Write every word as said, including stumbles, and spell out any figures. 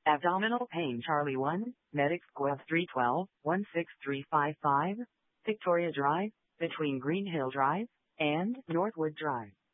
Abdominal pain Charlie one, Medics Guelph three one two, one six three five five, Victoria Drive, between Green Hill Drive and Northwood Drive.